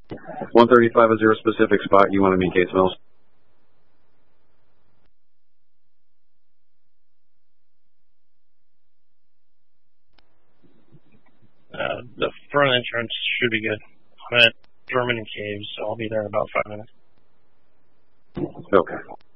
135 is your specific spot you want to meet Case Mills? The front entrance should be good. I'm at German Caves, so I'll be there in about 5 minutes. Okay.